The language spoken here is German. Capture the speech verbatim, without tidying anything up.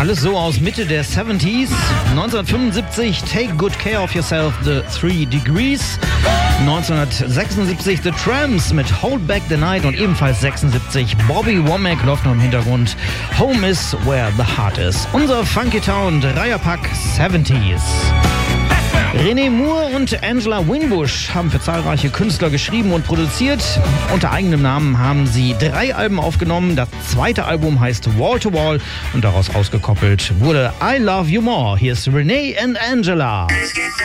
Alles so aus Mitte der siebziger. neunzehnhundertfünfundsiebzig Take Good Care of Yourself, The Three Degrees. neunzehnhundertsechsundsiebzig The Tramps mit Hold Back the Night und ebenfalls sechsundsiebzig Bobby Womack läuft noch im Hintergrund. Home is where the heart is. Unser Funky Town Dreierpack siebziger. René Moore und Angela Winbush haben für zahlreiche Künstler geschrieben und produziert. Unter eigenem Namen haben sie drei Alben aufgenommen. Das zweite Album heißt Wall to Wall und daraus ausgekoppelt wurde I Love You More. Hier ist René and Angela.